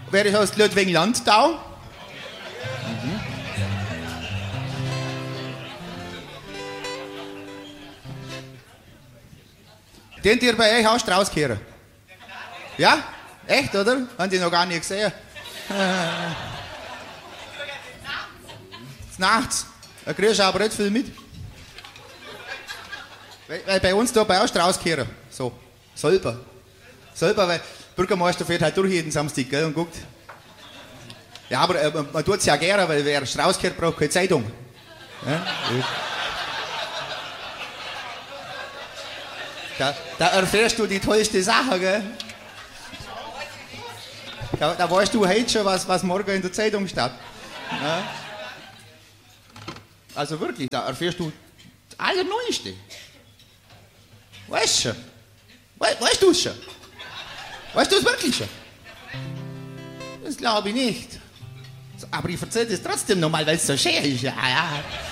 Wer heißt Ludwig Landau? Den ihr bei euch auch Strauß kehren? Ja? Echt, oder? Haben die noch gar nicht gesehen. Nachts. Da kriegst du aber nicht viel mit. Weil bei uns da bei auch Strauß kehren. So. Selber, weil der Bürgermeister fährt halt durch jeden Samstag, gell, und guckt. Ja, aber man tut es ja gerne, weil wer Strauß kehrt, braucht keine Zeitung. Ja? Da erfährst du die tollste Sache, gell? Da weißt du heute schon, was morgen in der Zeitung steht. Ja? Also wirklich, da erfährst du das Allerneueste. Weißt du schon? Weißt du es schon? Weißt du es wirklich schon? Das glaube ich nicht. Aber ich erzähle das trotzdem nochmal, weil es so schön ist. Ja.